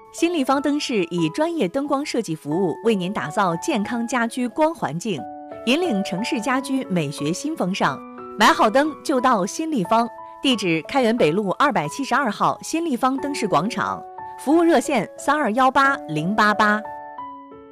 新立方灯饰以专业灯光设计服务，为您打造健康家居光环境，引领城市家居美学新风尚。买好灯就到新立方，地址开元北路272号新立方灯饰广场，服务热线3218-088。